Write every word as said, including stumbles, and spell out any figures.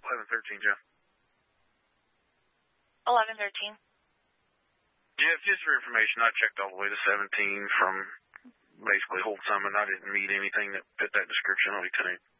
eleven thirteen, Jeff. eleven thirteen. Jeff, just for information, I checked all the way to seventeen from basically Holt Summit. I didn't meet anything that fit that description on me tonight.